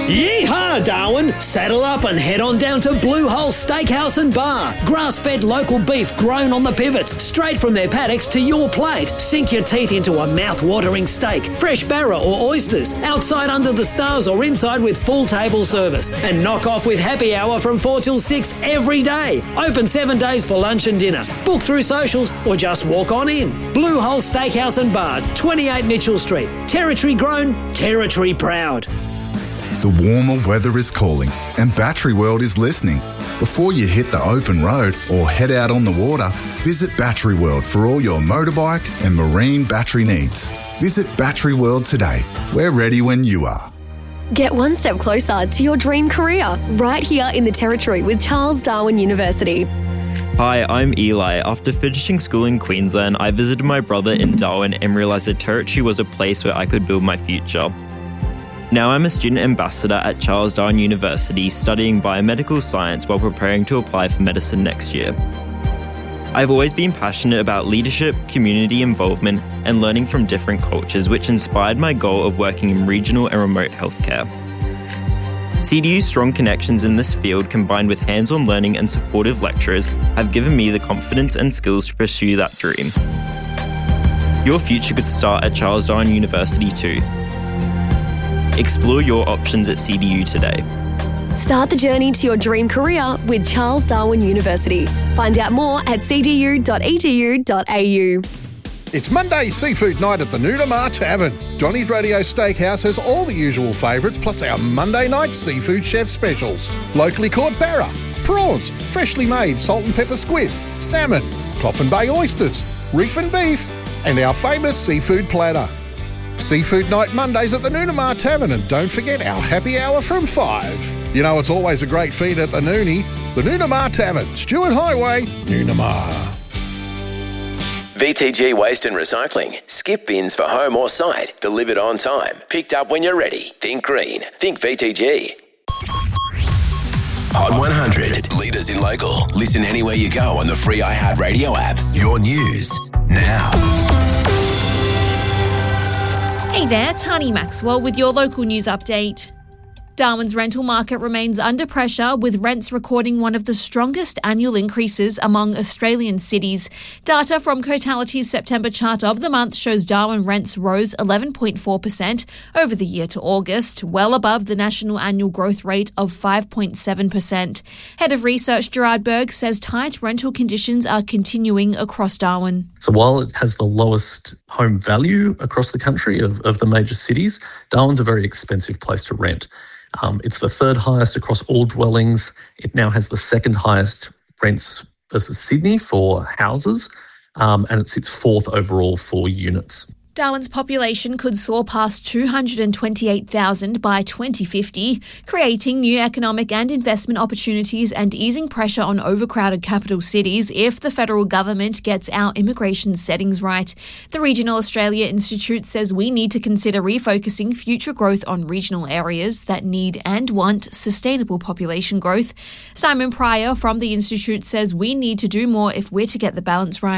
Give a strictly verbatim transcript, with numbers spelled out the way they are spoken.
Yeehaw, Darwin! Saddle up and head on down to Blue Hole Steakhouse and Bar. Grass-fed local beef grown on the pivots, straight from their paddocks to your plate. Sink your teeth into a mouth-watering steak, fresh barra or oysters, outside under the stars or inside with full table service. And knock off with happy hour from four till six every day. Open seven days for lunch and dinner. Book through socials or just walk on in. Blue Hole Steakhouse and Bar, twenty-eight Mitchell Street. Territory grown, territory proud. The warmer weather is calling and Battery World is listening. Before you hit the open road or head out on the water, visit Battery World for all your motorbike and marine battery needs. Visit Battery World today. We're ready when you are. Get one step closer to your dream career right here in the Territory with Charles Darwin University. Hi, I'm Eli. After finishing school in Queensland, I visited my brother in Darwin and realised the Territory was a place where I could build my future. Now I'm a student ambassador at Charles Darwin University studying biomedical science while preparing to apply for medicine next year. I've always been passionate about leadership, community involvement, and learning from different cultures, which inspired my goal of working in regional and remote healthcare. C D U's strong connections in this field, combined with hands-on learning and supportive lecturers, have given me the confidence and skills to pursue that dream. Your future could start at Charles Darwin University too. Explore your options at C D U today. Start the journey to your dream career with Charles Darwin University. Find out more at c d u dot e d u dot a u. It's Monday seafood night at the Noonamar Tavern. Johnny's Radio Steakhouse has all the usual favourites, plus our Monday night seafood chef specials. Locally caught barra, prawns, freshly made salt and pepper squid, salmon, Coffin Bay oysters, reef and beef, and our famous seafood platter. Seafood night Mondays at the Noonamar Tavern, and don't forget our happy hour from five. You know it's always a great feed at the Noonie. The Noonamar Tavern, Stewart Highway, Noonamar. V T G Waste and Recycling. Skip bins for home or site. Delivered on time. Picked up when you're ready. Think green. Think V T G. Hot one hundred. Leaders in local. Listen anywhere you go on the free iHeartRadio app. Your news now. Hey there, Tani Maxwell with your local news update. Darwin's rental market remains under pressure, with rents recording one of the strongest annual increases among Australian cities. Data from Cotality's September chart of the month shows Darwin rents rose eleven point four percent over the year to August, well above the national annual growth rate of five point seven percent. Head of Research Gerard Berg says tight rental conditions are continuing across Darwin. So while it has the lowest home value across the country of, of the major cities, Darwin's a very expensive place to rent. Um, it's the third highest across all dwellings. It now has the second highest rents versus Sydney for houses, um, and it sits fourth overall for units. Darwin's population could soar past two hundred twenty-eight thousand by twenty fifty, creating new economic and investment opportunities and easing pressure on overcrowded capital cities if the federal government gets our immigration settings right. The Regional Australia Institute says we need to consider refocusing future growth on regional areas that need and want sustainable population growth. Simon Pryor from the Institute says we need to do more if we're to get the balance right.